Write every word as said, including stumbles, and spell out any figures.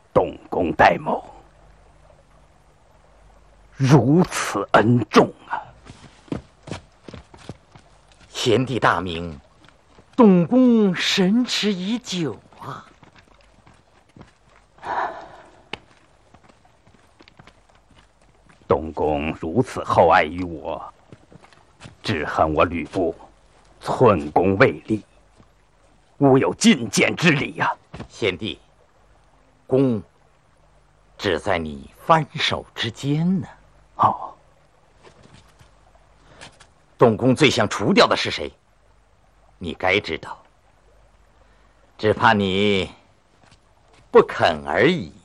东宫戴某如此恩重啊！ 贤弟大名，东宫深持已久啊。 东宫如此厚爱于我，只恨我吕布寸功未立，吾有进谏之理呀、啊。 贤弟，功只在你翻手之间呢。 哦， 东宫最想除掉的是谁？你该知道，只怕你不肯而已。